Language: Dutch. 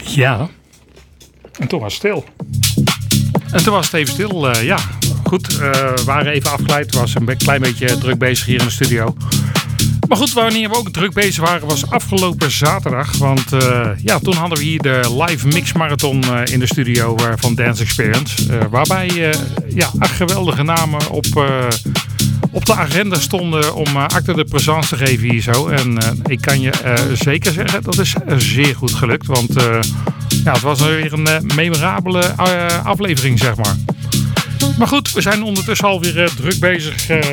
Ja. En toen was het stil. En toen was het even stil. Ja, goed. We waren even afgeleid. Was een klein beetje druk bezig hier in de studio. Maar goed, wanneer we ook druk bezig waren was afgelopen zaterdag. Want ja, toen hadden we hier de live mix marathon in de studio van Dance Experience. Waarbij ja, 8 geweldige namen op de agenda stonden om acte de présence te geven hier zo. En ik kan je zeker zeggen, dat is zeer goed gelukt. Want ja, het was weer een memorabele aflevering, zeg maar. Maar goed, we zijn ondertussen alweer druk bezig